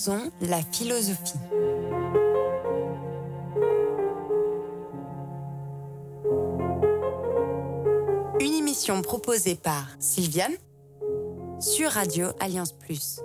chanson, la philosophie. Une émission proposée par Sylviane sur Radio Alliance Plus.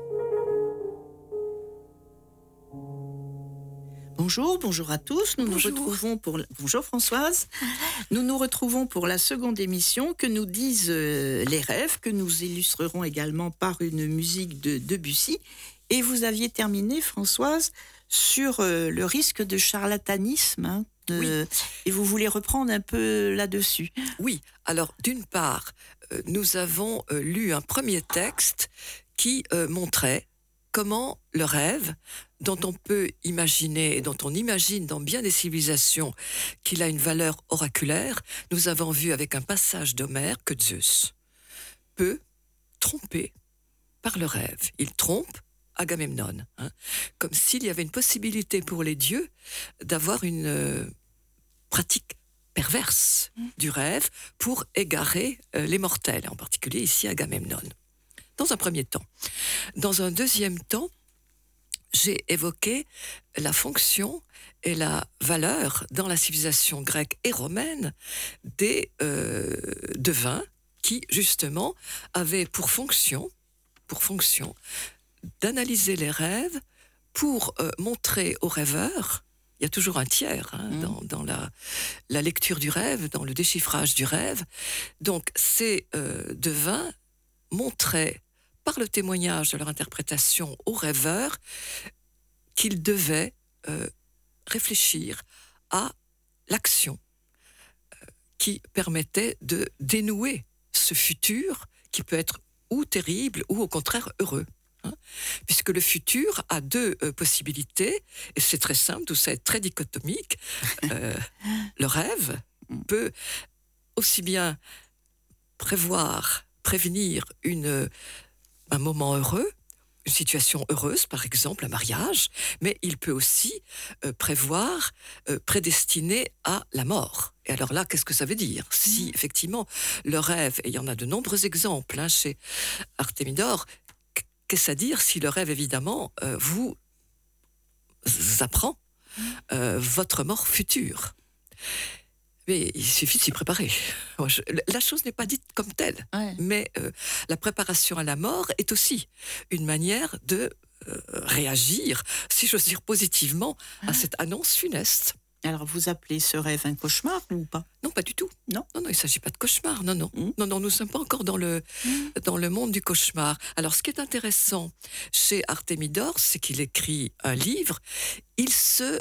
Bonjour à tous. Bonjour Françoise. Nous nous retrouvons pour la seconde émission que nous disent les rêves, que nous illustrerons également par une musique de Debussy. Et vous aviez terminé, Françoise, sur le risque de charlatanisme. Oui. Et vous voulez reprendre un peu là-dessus. Oui, alors d'une part, nous avons lu un premier texte qui montrait comment le rêve, dont on peut imaginer et dont on imagine dans bien des civilisations qu'il a une valeur oraculaire, nous avons vu avec un passage d'Homère que Zeus peut tromper par le rêve. Il trompe Agamemnon, comme s'il y avait une possibilité pour les dieux d'avoir une pratique perverse du rêve pour égarer les mortels, en particulier ici Agamemnon. Dans un premier temps. Dans un deuxième temps, j'ai évoqué la fonction et la valeur dans la civilisation grecque et romaine des devins qui, justement, avaient pour fonction d'analyser les rêves pour montrer aux rêveurs, il y a toujours un tiers dans la lecture du rêve, dans le déchiffrage du rêve, donc ces devins montraient par le témoignage de leur interprétation aux rêveurs qu'ils devaient réfléchir à l'action qui permettait de dénouer ce futur qui peut être ou terrible ou au contraire heureux. Puisque le futur a deux possibilités, et c'est très simple, tout ça est très dichotomique. Le rêve peut aussi bien prévenir un moment heureux, une situation heureuse, par exemple, un mariage, mais il peut aussi prédestiner à la mort. Et alors là, qu'est-ce que ça veut dire ? Si, effectivement, le rêve, et il y en a de nombreux exemples chez Artémidore, qu'est-ce à dire si le rêve, évidemment, vous apprend votre mort future ? Mais il suffit de s'y préparer. La chose n'est pas dite comme telle, mais la préparation à la mort est aussi une manière de réagir, si j'ose dire positivement, à cette annonce funeste. Alors, vous appelez ce rêve un cauchemar ou pas ? Non, pas du tout. Non, il ne s'agit pas de cauchemar. Non, nous ne sommes pas encore dans le monde du cauchemar. Alors, ce qui est intéressant chez Artémidore, c'est qu'il écrit un livre. Il se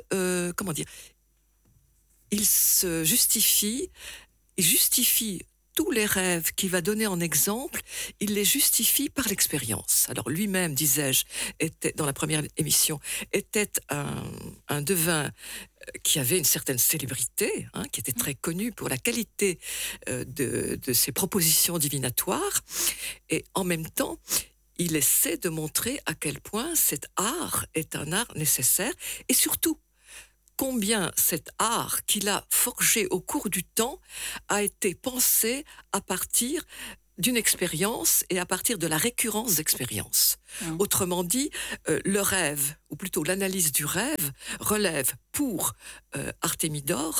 justifie tous les rêves qu'il va donner en exemple, il les justifie par l'expérience. Alors lui-même, disais-je, dans la première émission, était un devin qui avait une certaine célébrité, qui était très connu pour la qualité de ses propositions divinatoires, et en même temps, il essaie de montrer à quel point cet art est un art nécessaire, et surtout, combien cet art qu'il a forgé au cours du temps a été pensé à partir d'une expérience et à partir de la récurrence d'expériences. Autrement dit, le rêve, ou plutôt l'analyse du rêve, relève pour Artémidore,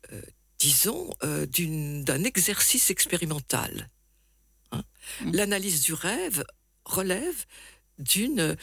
d'un exercice expérimental. L'analyse du rêve relève d'une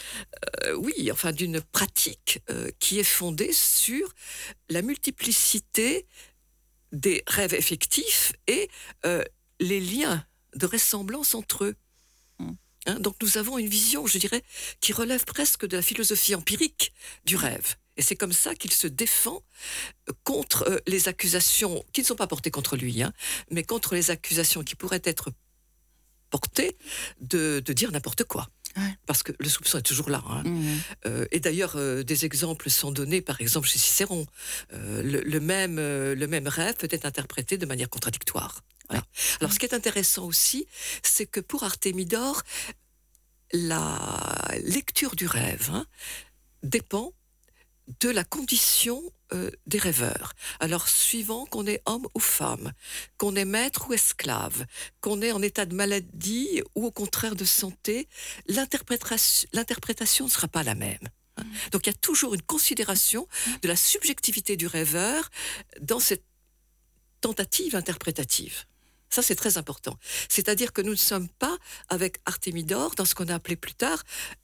pratique qui est fondée sur la multiplicité des rêves effectifs et les liens de ressemblance entre eux. Donc nous avons une vision, je dirais, qui relève presque de la philosophie empirique du rêve. Et c'est comme ça qu'il se défend contre les accusations, qui ne sont pas portées contre lui, mais contre les accusations qui pourraient être portées de dire n'importe quoi. Parce que le soupçon est toujours là. Et d'ailleurs, des exemples sont donnés, par exemple, chez Cicéron. Le même rêve peut être interprété de manière contradictoire. Voilà. Alors, ce qui est intéressant aussi, c'est que pour Artémidore, la lecture du rêve dépend de la condition des rêveurs. Alors, suivant qu'on est homme ou femme, qu'on est maître ou esclave, qu'on est en état de maladie ou au contraire de santé, l'interprétation ne sera pas la même. Donc il y a toujours une considération de la subjectivité du rêveur dans cette tentative interprétative. Ça, c'est très important. C'est-à-dire que nous ne sommes pas, avec Artémidore, dans ce qu'on a appelé plus tard,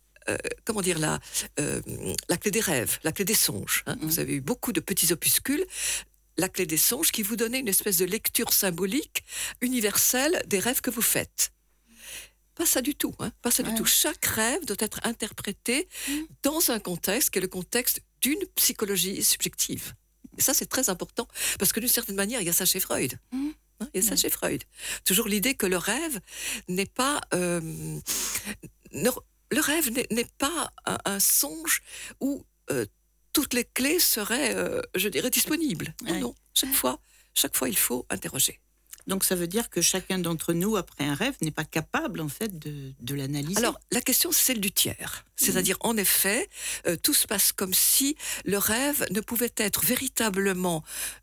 la clé des rêves, la clé des songes. Vous avez eu beaucoup de petits opuscules, la clé des songes, qui vous donnait une espèce de lecture symbolique universelle des rêves que vous faites. Pas ça du tout. Pas ça du tout. Chaque rêve doit être interprété dans un contexte qui est le contexte d'une psychologie subjective. Et ça, c'est très important, parce que d'une certaine manière, il y a ça chez Freud. Il y a ça chez Freud. Toujours l'idée que le rêve n'est pas... le rêve n'est pas un songe où toutes les clés seraient, je dirais, disponibles. Non. Chaque fois, il faut interroger. Donc ça veut dire que chacun d'entre nous, après un rêve, n'est pas capable, en fait, de l'analyser. Alors, la question, c'est celle du tiers. C'est-à-dire, en effet, tout se passe comme si le rêve ne pouvait être véritablement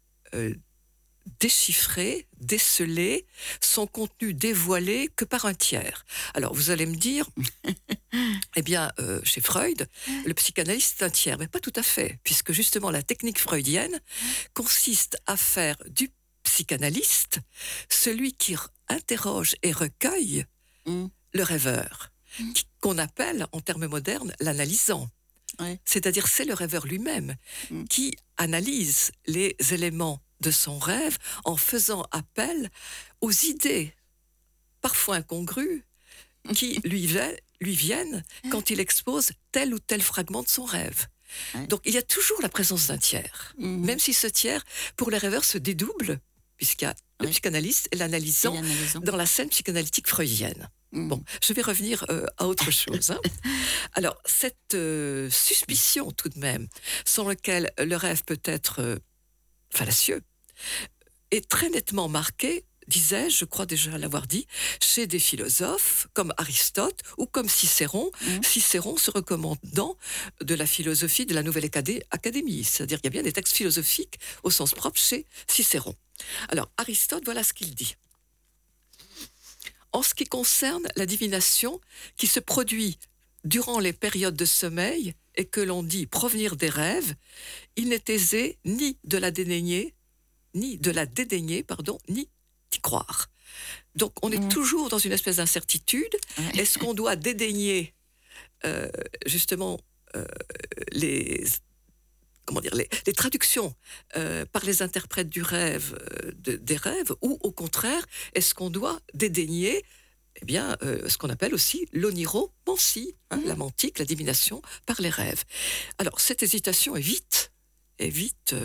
déchiffré, décelé, son contenu dévoilé que par un tiers. Alors, vous allez me dire, eh bien, chez Freud, le psychanalyste est un tiers, mais pas tout à fait, puisque justement, la technique freudienne consiste à faire du psychanalyste celui qui interroge et recueille le rêveur, qu'on appelle, en termes modernes, l'analysant. C'est-à-dire, c'est le rêveur lui-même qui analyse les éléments de son rêve en faisant appel aux idées, parfois incongrues, qui lui viennent quand il expose tel ou tel fragment de son rêve. Donc, il y a toujours la présence d'un tiers, même si ce tiers, pour les rêveurs, se dédouble, puisqu'il y a le psychanalyste et l'analysant dans la scène psychanalytique freudienne. Bon, je vais revenir à autre chose. Alors, cette suspicion, tout de même, sans laquelle le rêve peut être fallacieux, est très nettement marquée, disais-je, je crois déjà l'avoir dit, chez des philosophes comme Aristote ou comme Cicéron, Cicéron se recommandant de la philosophie de la Nouvelle Académie. C'est-à-dire qu'il y a bien des textes philosophiques au sens propre chez Cicéron. Alors, Aristote, voilà ce qu'il dit. En ce qui concerne la divination qui se produit durant les périodes de sommeil et que l'on dit provenir des rêves, il n'est aisé ni de la dédaigner, ni d'y croire. Donc, on est toujours dans une espèce d'incertitude. Est-ce qu'on doit dédaigner justement les traductions par les interprètes du rêve, des rêves, ou au contraire, est-ce qu'on doit dédaigner ce qu'on appelle aussi l'oniromancie, la mantique, la divination par les rêves. Alors, cette hésitation est vite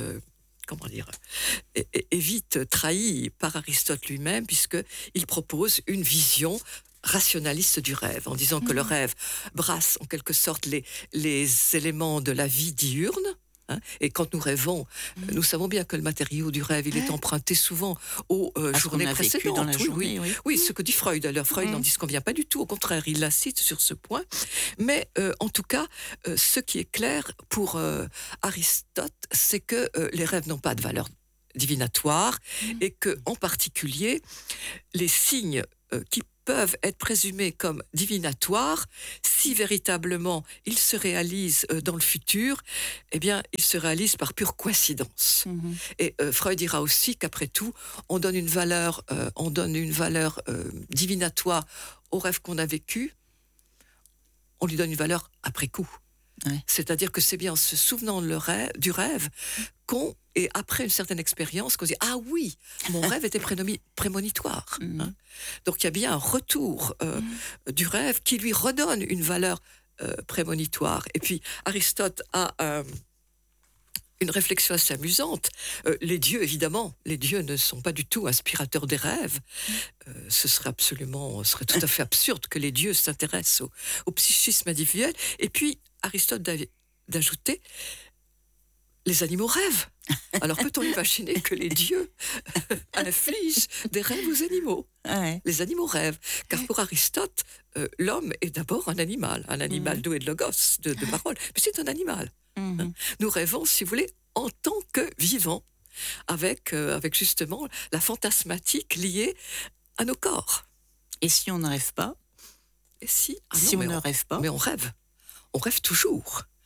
trahie par Aristote lui-même, puisqu'il propose une vision rationaliste du rêve, en disant que le rêve brasse en quelque sorte les éléments de la vie diurne. Et quand nous rêvons, nous savons bien que le matériau du rêve, il est emprunté souvent aux journées précédentes. Dans la journée, oui, ce que dit Freud. Alors, Freud n'en disconvient pas du tout. Au contraire, il l'incite sur ce point. Mais en tout cas, ce qui est clair pour Aristote, c'est que les rêves n'ont pas de valeur divinatoire et que, en particulier, les signes qui peuvent être présumés comme divinatoires, si véritablement ils se réalisent dans le futur, eh bien, ils se réalisent par pure coïncidence. Et Freud dira aussi qu'après tout, on donne une valeur divinatoire au rêve qu'on a vécu, on lui donne une valeur après coup. C'est-à-dire que c'est bien en se souvenant du rêve et après une certaine expérience, qu'on dit « Ah oui, mon rêve était prémonitoire ». Donc il y a bien un retour du rêve qui lui redonne une valeur prémonitoire. Et puis Aristote a une réflexion assez amusante. Les dieux, évidemment, ne sont pas du tout inspirateurs des rêves. Ce serait tout à fait absurde que les dieux s'intéressent au psychisme individuel. Et puis Aristote d'ajouter les animaux rêvent. Alors peut-on imaginer que les dieux infligent des rêves aux animaux ? Les animaux rêvent. Car pour Aristote, l'homme est d'abord un animal doué de logos, de parole. Mais c'est un animal. Nous rêvons, si vous voulez, en tant que vivants, avec justement la fantasmatique liée à nos corps. Et si on ne rêve pas ? Et si on ne rêve pas ? Mais on rêve. On rêve toujours.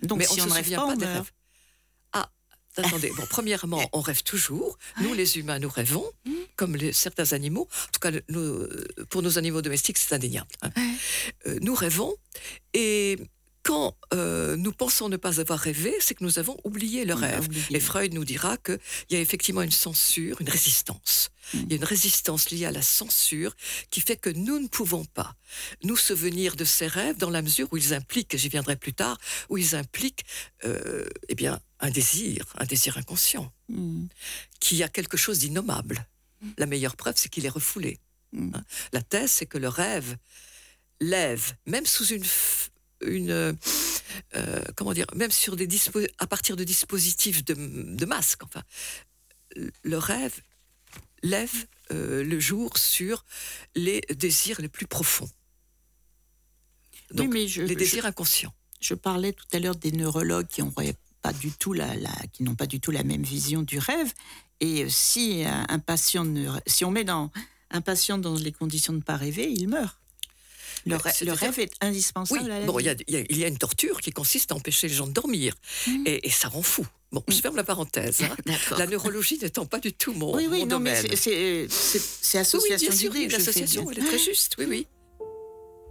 Donc mais si on on ne ne se rêve souvient pas, pas on des meurt. rêves. Ah, attendez. Bon, premièrement, on rêve toujours. Nous, les humains, nous rêvons, comme certains animaux. En tout cas, pour nos animaux domestiques, c'est indéniable. Hein. Nous rêvons, et quand nous pensons ne pas avoir rêvé, c'est que nous avons oublié le rêve. Et Freud nous dira qu'il y a effectivement une censure, une résistance. Il y a une résistance liée à la censure qui fait que nous ne pouvons pas nous souvenir de ces rêves dans la mesure où ils impliquent, et j'y viendrai plus tard, où ils impliquent eh bien, un désir inconscient, qui a quelque chose d'innommable. La meilleure preuve, c'est qu'il est refoulé. Hein. La thèse, c'est que le rêve lève, même sous comment dire, même sur à partir de dispositifs de masques, enfin, le rêve lève le jour sur les désirs les plus profonds. Donc, oui, mais les désirs inconscients. Je parlais tout à l'heure des neurologues qui n'ont pas du tout la même vision du rêve. Et si si on met un patient dans les conditions de ne pas rêver, il meurt. Le rêve est indispensable à la vie. Il y a une torture qui consiste à empêcher les gens de dormir. Et ça rend fou. Bon, je ferme la parenthèse. Hein. La neurologie n'étant pas du tout mon domaine. Mais c'est association bien sûr, d'idées. l'association, elle est très juste. Oui.